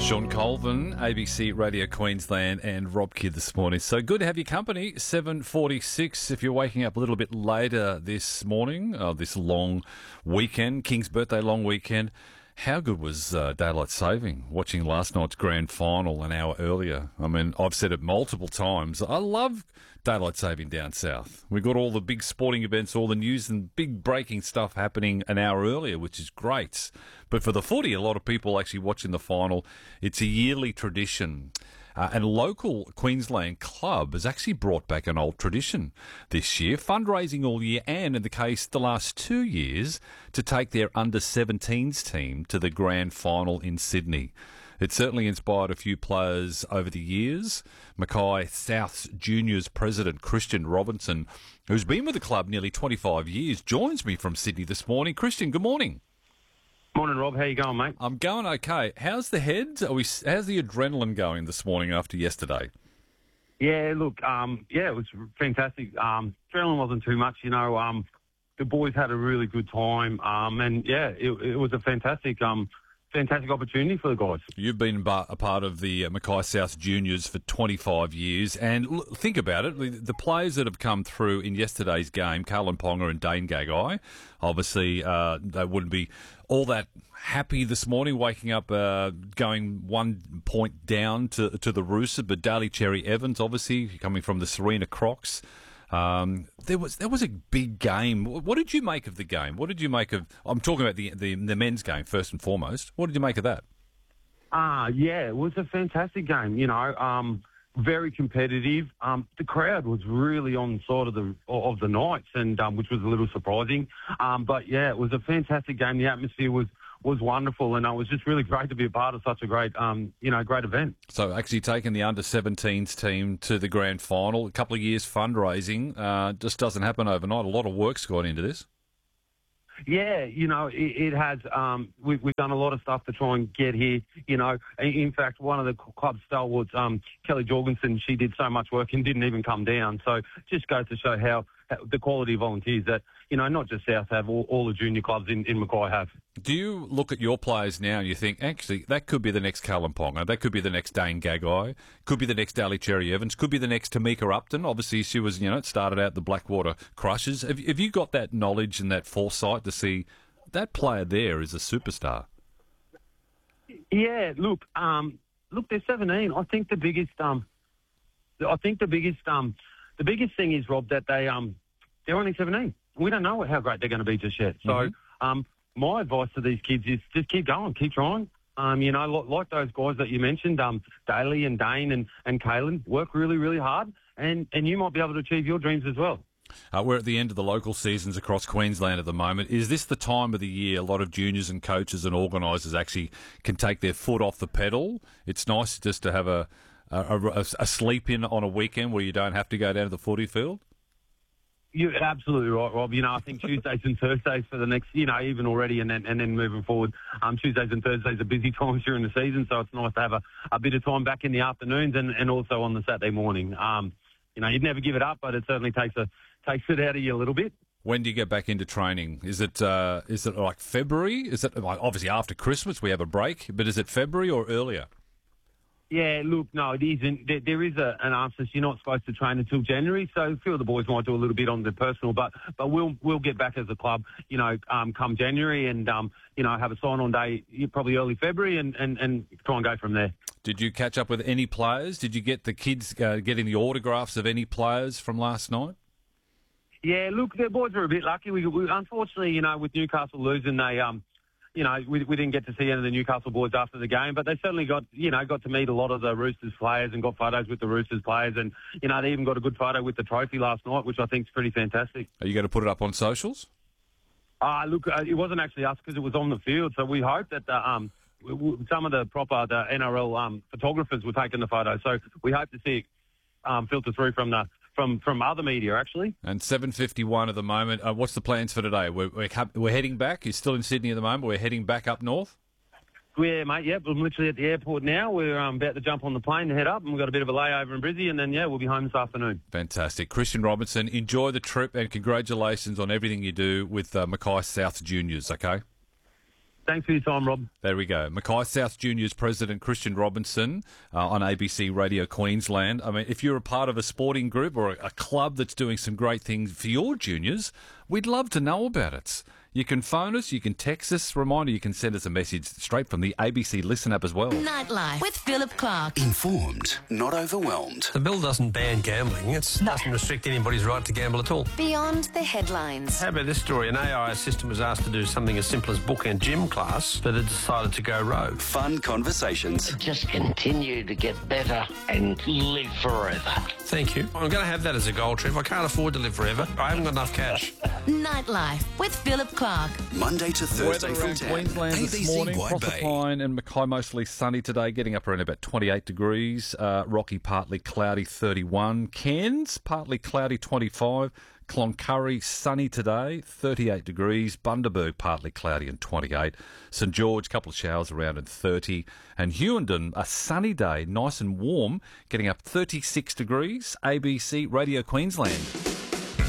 Sean Colvin, ABC Radio Queensland, and Rob Kidd this morning. So good to have your company. 7:46. If you're waking up a little bit later this morning, this long weekend, King's birthday long weekend, how good was daylight saving? Watching last night's grand final an hour earlier. I mean, I've said it multiple times. I love daylight saving down south. We've got all the big sporting events, all the news and big breaking stuff happening an hour earlier, which is great. But for the footy, a lot of people actually watching the final. It's a yearly tradition. And a local Queensland club has actually brought back an old tradition this year, fundraising all year and, in the case, the last 2 years, to take their under-17s team to the grand final in Sydney. It certainly inspired a few players over the years. Mackay South's Juniors president, Christian Robinson, who's been with the club nearly 25 years, joins me from Sydney this morning. Christian, good morning. Morning, Rob. How you going, mate? I'm going okay. How's the head? How's the adrenaline going this morning after yesterday? Yeah, look, it was fantastic. Adrenaline wasn't too much, the boys had a really good time, it was a fantastic opportunity for the guys. You've been a part of the Mackay South Juniors for 25 years, and think about it, the players that have come through in yesterday's game, Kalyn Ponga and Dane Gagai, obviously they wouldn't be all that happy this morning, waking up going 1 point down to the Roosters, but Daly Cherry Evans, obviously, coming from the Serena Crocs. There was a big game. What did you make of the game? What did you make of? I'm talking about the men's game first and foremost. What did you make of that? It was a fantastic game. Very competitive. The crowd was really on the side of the Knights, and which was a little surprising. It was a fantastic game. The atmosphere was wonderful, and it was just really great to be a part of such a great event. So actually taking the under-17s team to the grand final, a couple of years fundraising, just doesn't happen overnight. A lot of work's gone into this. Yeah, it has. We've done a lot of stuff to try and get here. In fact, one of the club stalwarts, Kelly Jorgensen, she did so much work and didn't even come down. So just goes to show how the quality of volunteers that, not just South have, all the junior clubs in Mackay have. Do you look at your players now and you think, actually, that could be the next Kalyn Ponga, that could be the next Dane Gagai, could be the next Daly Cherry Evans, could be the next Tamika Upton? Obviously, she was, started out the Blackwater Crushers. Have you got that knowledge and that foresight to see that player there is a superstar? Yeah, look, they're 17. I think the biggest thing is, Rob, that they're only 17. We don't know how great they're going to be just yet. So, my advice to these kids is just keep going, keep trying. Like those guys that you mentioned, Daly and Dane and Kalyn, work really, really hard, and you might be able to achieve your dreams as well. We're at the end of the local seasons across Queensland at the moment. Is this the time of the year a lot of juniors and coaches and organisers actually can take their foot off the pedal? It's nice just to have a sleep in on a weekend where you don't have to go down to the footy field? You're absolutely right, Rob. I think Tuesdays and Thursdays for the next, even already, and then moving forward, Tuesdays and Thursdays are busy times during the season, so it's nice to have a bit of time back in the afternoons and also on the Saturday morning. You'd never give it up, but it certainly takes it out of you a little bit. When do you get back into training? Is it like February? Is it like obviously after Christmas we have a break, but is it February or earlier? Yeah, look, no, it isn't. There is an answer. You're not supposed to train until January, so a few of the boys might do a little bit on the personal, but we'll get back as a club, come January and, have a sign-on day probably early February and try and go from there. Did you catch up with any players? Did you get the kids getting the autographs of any players from last night? Yeah, look, the boys were a bit lucky. We unfortunately, with Newcastle losing, they we didn't get to see any of the Newcastle boys after the game, but they certainly got to meet a lot of the Roosters players and got photos with the Roosters players, and they even got a good photo with the trophy last night, which I think is pretty fantastic. Are you going to put it up on socials? Look, it wasn't actually us because it was on the field, so we hope that some of the NRL photographers were taking the photos, so we hope to see it filter through from other media, actually. And 7:51 at the moment. What's the plans for today? We're heading back. You're still in Sydney at the moment. We're heading back up north? Yeah, mate, yep. I'm literally at the airport now. We're about to jump on the plane and head up. And we've got a bit of a layover in Brizzy, and then, we'll be home this afternoon. Fantastic. Christian Robinson, enjoy the trip and congratulations on everything you do with Mackay South Juniors, okay? Thanks for your time, Rob. There we go. Mackay South Juniors President Christian Robinson on ABC Radio Queensland. I mean, if you're a part of a sporting group or a club that's doing some great things for your juniors, we'd love to know about it. You can phone us, you can text us. Reminder, you can send us a message straight from the ABC Listen app as well. Nightlife with Philip Clark. Informed, not overwhelmed. The bill doesn't ban gambling. It doesn't restrict anybody's right to gamble at all. Beyond the headlines. How about this story? An AI assistant was asked to do something as simple as book and gym class, but it decided to go rogue. Fun conversations. Just continue to get better and live forever. Thank you. I'm going to have that as a goal, Trev. I can't afford to live forever. I haven't got enough cash. Nightlife with Philip Clark. Monday to Thursday Weather from around 10. Queensland this ABC morning. Wide Bay. Proserpine and Mackay mostly sunny today, getting up around about 28 degrees. Rocky partly cloudy 31. Cairns partly cloudy 25. Cloncurry sunny today 38 degrees. Bundaberg partly cloudy and 28. St George couple of showers around and 30. And Hughenden a sunny day, nice and warm, getting up 36 degrees. ABC Radio Queensland.